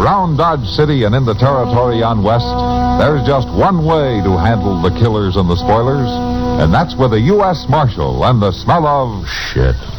Around Dodge City and in the territory on West, there's just one way to handle the killers and the spoilers, and that's with a U.S. Marshal and the smell of shit.